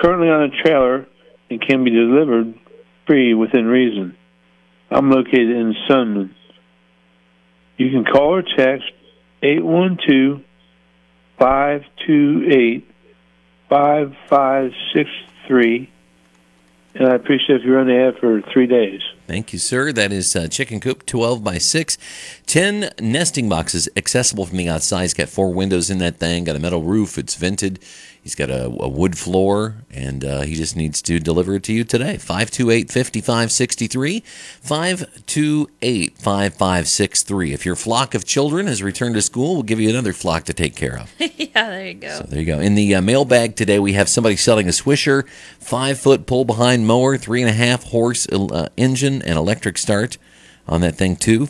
currently on a trailer and can be delivered free within reason. I'm located in Sunman. You can call or text 812-528-5563. And I appreciate if you run the ad for 3 days. Thank you, sir. That is Chicken Coop 12 by 6. 10 nesting boxes accessible from the outside. He's got 4 windows in that thing, got a metal roof. It's vented. He's got a wood floor, and he just needs to deliver it to you today. 528-5563, 528-5563. If your flock of children has returned to school, we'll give you another flock to take care of. Yeah, there you go. So there you go. In the mailbag today, we have somebody selling a Swisher 5-foot pull-behind mower, 3.5 horse engine, and electric start on that thing, too.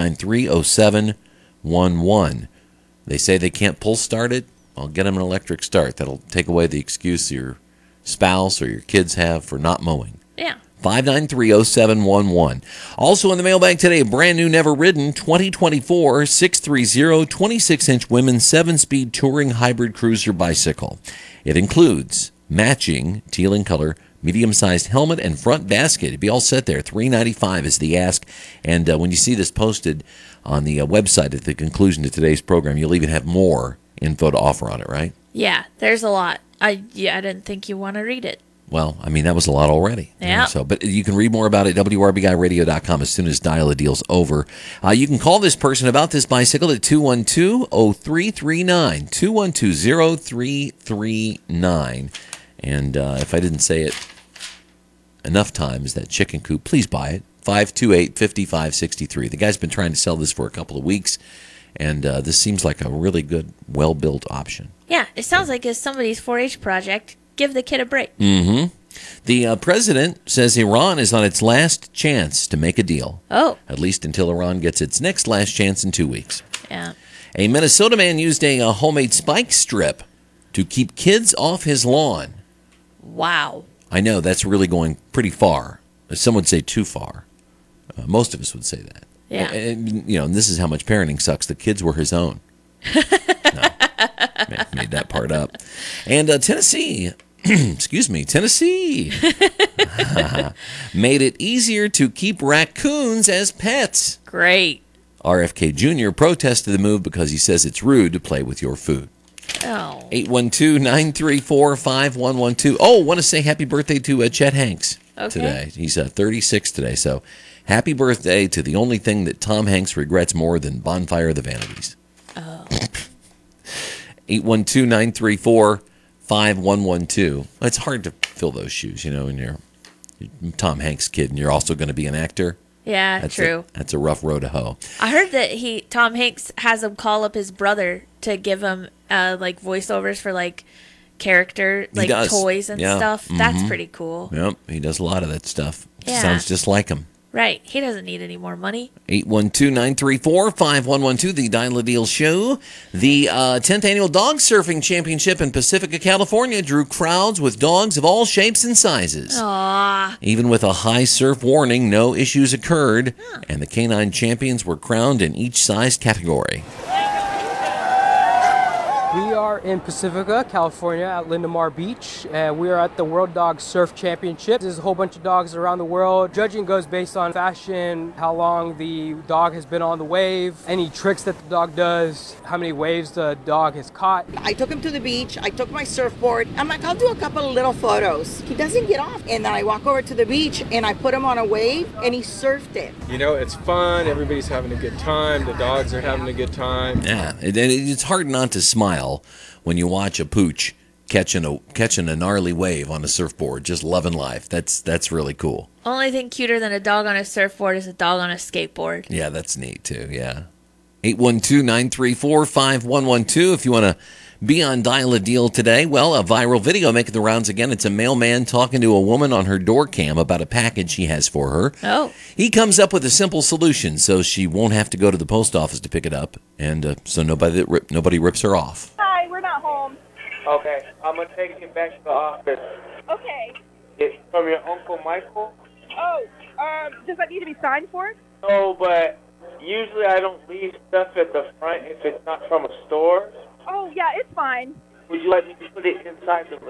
593-0711. They say they can't pull start it. I'll get them an electric start. That'll take away the excuse your spouse or your kids have for not mowing. Yeah. 593-0711. Also in the mailbag today, a brand new, never ridden 2024 630 26-inch women's 7-speed touring hybrid cruiser bicycle. It includes matching teal in color, medium-sized helmet and front basket. It'd be all set there. $395 is the ask. And when you see this posted on the website at the conclusion of today's program, you'll even have more info to offer on it, right? Yeah, there's a lot. I didn't think you want to read it. Well, I mean, that was a lot already. Yeah. But you can read more about it at WRBGuyRadio.com as soon as Dial a Deal's over. You can call this person about this bicycle at 212-0339, 212-0339. And if I didn't say it enough times, that Chicken Coop, please buy it. 528-5563. The guy's been trying to sell this for a couple of weeks. And this seems like a really good, well-built option. Yeah, it sounds like it's somebody's 4-H project. Give the kid a break. Mm-hmm. The president says Iran is on its last chance to make a deal. Oh. At least until Iran gets its next last chance in 2 weeks. Yeah. A Minnesota man used a homemade spike strip to keep kids off his lawn. Wow. I know, that's really going pretty far. Some would say too far. Most of us would say that. Yeah. And this is how much parenting sucks. The kids were his own. No, made that part up. And Tennessee, Tennessee made it easier to keep raccoons as pets. Great. RFK Jr. protested the move because he says it's rude to play with your food. Oh. 812-934-5112. Oh, want to say happy birthday to Chet Hanks today. He's 36 today, so happy birthday to the only thing that Tom Hanks regrets more than Bonfire of the Vanities. Oh. 812-934-5112. It's hard to fill those shoes, when you're Tom Hanks' kid and you're also going to be an actor. Yeah, true. That's a rough road to hoe. I heard that Tom Hanks has him call up his brother to give him voiceovers for character toys and stuff. Mm-hmm. That's pretty cool. Yep, he does a lot of that stuff. Yeah. Sounds just like him. Right. He doesn't need any more money. 812-934-5112, the Dial a Deal Show. The 10th Annual Dog Surfing Championship in Pacifica, California drew crowds with dogs of all shapes and sizes. Aww. Even with a high surf warning, no issues occurred, and the canine champions were crowned in each size category. We are in Pacifica, California at Lindemar Beach, and we are at the World Dog Surf Championship. There's a whole bunch of dogs around the world. Judging goes based on fashion, how long the dog has been on the wave, any tricks that the dog does, how many waves the dog has caught. I took him to the beach, I took my surfboard. I'm like, I'll do a couple of little photos. He doesn't get off. And then I walk over to the beach and I put him on a wave and he surfed it. It's fun. Everybody's having a good time. The dogs are having a good time. Yeah, it's hard not to smile when you watch a pooch catching a gnarly wave on a surfboard, just loving life. That's really cool. Only thing cuter than a dog on a surfboard is a dog on a skateboard. Yeah, that's neat too. Yeah. 812-934-5112 if you want to be on Dial a Deal today. Well, a viral video making the rounds again. It's a mailman talking to a woman on her door cam about a package she has for her. Oh. He comes up with a simple solution so she won't have to go to the post office to pick it up, and so nobody rips her off. Hi, we're not home. Okay, I'm going to take you back to the office. Okay. It's from your Uncle Michael? Oh, does that need to be signed for? No, but usually I don't leave stuff at the front if it's not from a store. Oh, yeah, it's fine. Would you like me to put it inside the